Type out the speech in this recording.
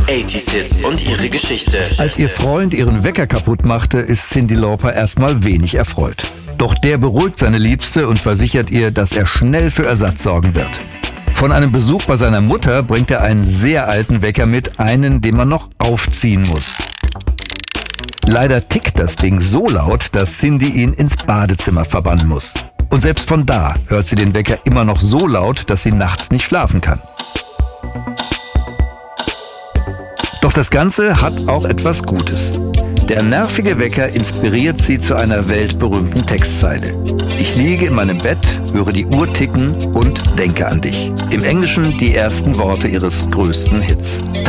80s Hits und ihre Geschichte. Als ihr Freund ihren Wecker kaputt machte, ist Cyndi Lauper erstmal wenig erfreut. Doch der beruhigt seine Liebste und versichert ihr, dass er schnell für Ersatz sorgen wird. Von einem Besuch bei seiner Mutter bringt er einen sehr alten Wecker mit, einen, den man noch aufziehen muss. Leider tickt das Ding so laut, dass Cyndi ihn ins Badezimmer verbannen muss. Und selbst von da hört sie den Wecker immer noch so laut, dass sie nachts nicht schlafen kann. Doch das Ganze hat auch etwas Gutes. Der nervige Wecker inspiriert sie zu einer weltberühmten Textzeile. Ich liege in meinem Bett, höre die Uhr ticken und denke an dich. Im Englischen die ersten Worte ihres größten Hits.